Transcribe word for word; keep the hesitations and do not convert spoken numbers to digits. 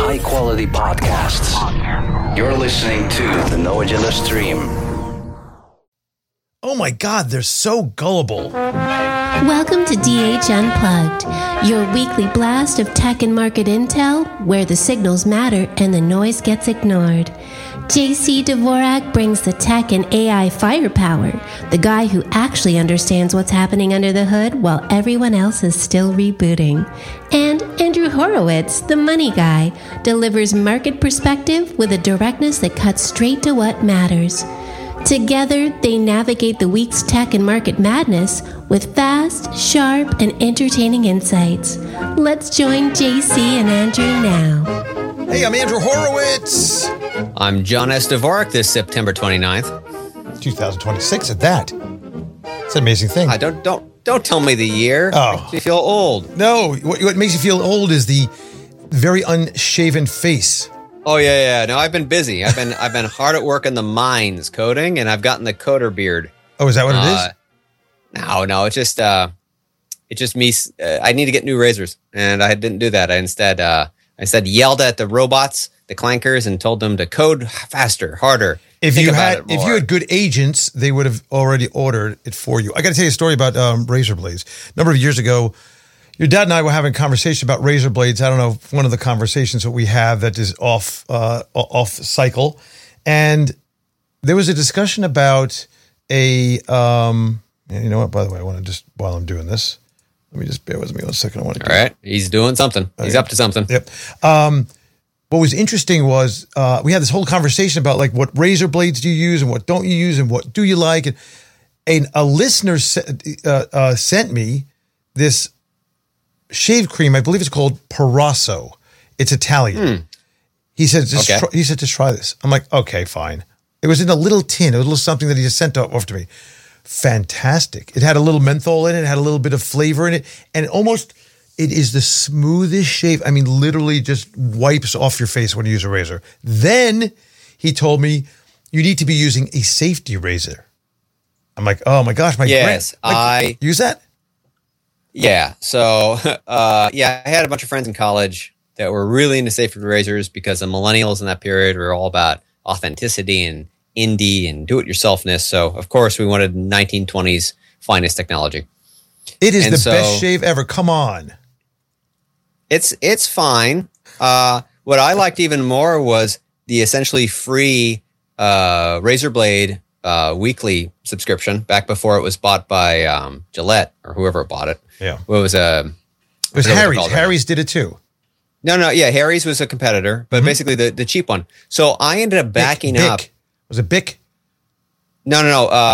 high-quality podcasts. You're listening to the No Agenda Stream. Oh my God, they're so gullible. Welcome to D H Unplugged, your weekly blast of tech and market intel, where the signals matter and the noise gets ignored. J C Dvorak brings the tech and A I firepower, the guy who actually understands what's happening under the hood while everyone else is still rebooting. And Andrew Horowitz, the money guy, delivers market perspective with a directness that cuts straight to what matters. Together, they navigate the week's tech and market madness with fast, sharp, and entertaining insights. Let's join J C and Andrew now. Hey, I'm Andrew Horowitz. I'm John S. Dvorak this September twenty-ninth. twenty twenty-six at that. It's an amazing thing. I don't don't don't tell me the year. Oh. Makes me feel old. No, what, what makes you feel old is the very unshaven face. Oh yeah, yeah. No, I've been busy. I've been I've been hard at work in the mines coding, and I've gotten the coder beard. Oh, is that what it uh, is? No, no. It's just uh, it's just me. Uh, I need to get new razors, and I didn't do that. I instead uh, I instead yelled at the robots, the clankers, and told them to code faster, harder. If Think you about had it if more. you had good agents, they would have already ordered it for you. I got to tell you a story about um, razor blades. A number of years ago, your dad and I were having a conversation about razor blades. I don't know if one of the conversations that we have that is off uh, off cycle, and there was a discussion about a. Um, you know what? By the way, I want to just while I'm doing this, let me just bear with me one second. I want to. All right, he's doing something. He's Okay. up to something. Yep. Um, what was interesting was uh, we had this whole conversation about like what razor blades do you use and what don't you use and what do you like, and, and a listener se- uh, uh, sent me this shave cream. I believe it's called Parasso. It's Italian. Hmm. He said, just Okay. try, he said, just try this. I'm like, okay, fine. It was in a little tin, a little something that he just sent off to me. Fantastic. It had a little menthol in it. It had a little bit of flavor in it. And it almost, it is the smoothest shave. I mean, literally just wipes off your face when you use a razor. Then he told me you need to be using a safety razor. I'm like, oh my gosh, my Yes, grand- like, I- use that? Yeah. So, uh, yeah, I had a bunch of friends in college that were really into safety razors because the millennials in that period were all about authenticity and indie and do-it-yourselfness. So, of course, we wanted nineteen twenties finest technology. It is And the so- best shave ever. Come on. It's it's fine. Uh, what I liked even more was the essentially free uh, razor blade uh, weekly subscription back before it was bought by um, Gillette or whoever bought it. Yeah. What was a It was I forget what they're Harry's. called right Harry's did it too. No, no, yeah, Harry's was a competitor, but Mhm. basically the, the cheap one. So I ended up backing Bic. up. Was it Bic? No, no, no.